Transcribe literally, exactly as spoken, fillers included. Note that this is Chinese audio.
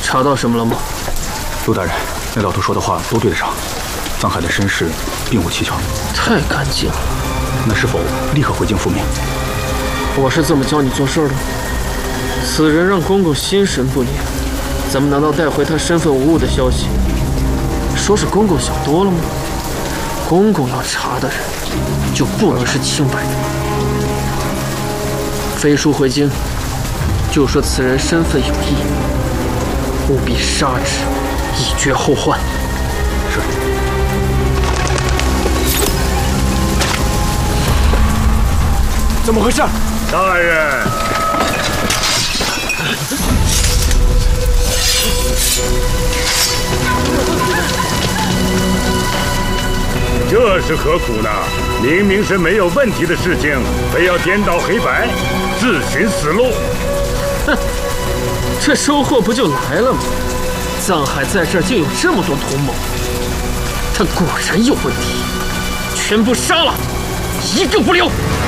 查到什么了吗？ 陆大人，那老头说的话都对得上，藏海的身世并无蹊跷。 太干净了。 那是否立刻回京复命？ 我是这么教你做事的吗？此人让公公心神不宁，咱们难道带回他身份无误的消息？说是公公想多了吗？公公要查的人，就不能是清白的。飞书回京，就说此人身份有异，务必杀之，以绝后患。 是。 怎么回事？ 大人，这是何苦呢？明明是没有问题的事情，非要颠倒黑白，自寻死路。 哼，这收获不就来了吗？藏海在这儿竟有这么多同谋，他果然有问题，全部杀了，一个不留。